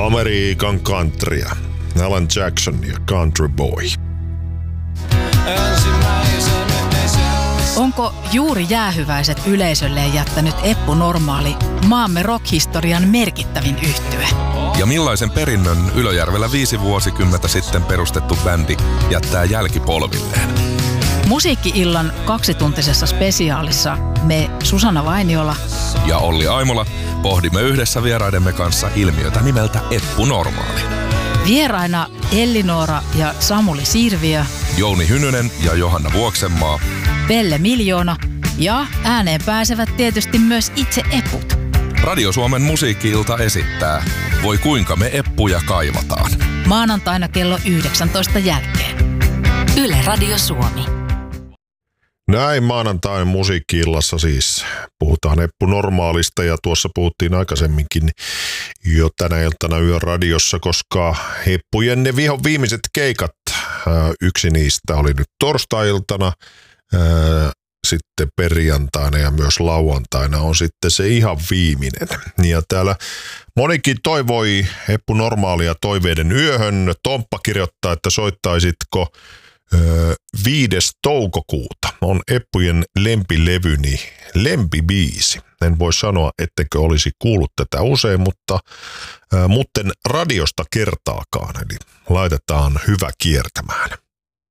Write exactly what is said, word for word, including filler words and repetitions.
Amerikan countrya. Alan Jackson ja Country Boy. Onko juuri jäähyväiset yleisölleen jättänyt Eppu Normaali maamme rock-historian merkittävin yhtye? Ja millaisen perinnön Ylöjärvellä viisi vuosikymmentä sitten perustettu bändi jättää jälkipolvilleen? Musiikki-illan kaksituntisessa spesiaalissa me Susanna Vainiola ja Olli Aimola pohdimme yhdessä vieraidemme kanssa ilmiötä nimeltä Eppu Normaali. Vieraina Elli-Noora ja Samuli Sirviö, Jouni Hynynen ja Johanna Vuoksenmaa, Pelle Miljoona ja ääneen pääsevät tietysti myös itse eput. Radio Suomen musiikki-ilta esittää Voi kuinka me eppuja kaivataan. Maanantaina kello yhdeksäntoista jälkeen. Yle Radio Suomi. Näin maanantain musiikki-illassa siis puhutaan Eppu Normaalista ja tuossa puhuttiin aikaisemminkin jo tänä iltana Yön radiossa, koska Eppujen ne viho viimeiset keikat, yksi niistä oli nyt torstai-iltana, sitten perjantaina ja myös lauantaina on sitten se ihan viimeinen. Ja täällä monikin toivoi Eppu Normaalia toiveiden yöhön. Tomppa kirjoittaa, että soittaisitko viides toukokuuta on Eppujen lempilevyni lempibiisi. En voi sanoa, ettekö olisi kuullut tätä usein, mutta mutten radiosta kertaakaan, eli laitetaan hyvä kiertämään.